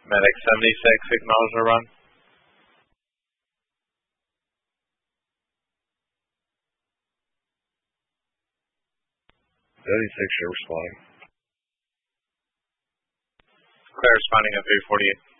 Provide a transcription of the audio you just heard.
Medic 76, acknowledge the run. 36, you're responding. Claire responding at 348.